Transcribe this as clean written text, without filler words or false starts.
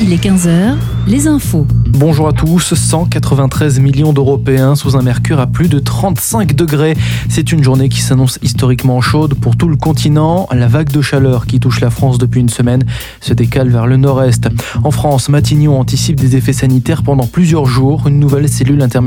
Il est 15h, les infos. Bonjour à tous, 193 millions d'Européens sous un mercure à plus de 35 degrés. C'est une journée qui s'annonce historiquement chaude pour tout le continent. La vague de chaleur qui touche la France depuis une semaine se décale vers le nord-est. En France, Matignon anticipe des effets sanitaires pendant plusieurs jours. Une nouvelle cellule intermédiaire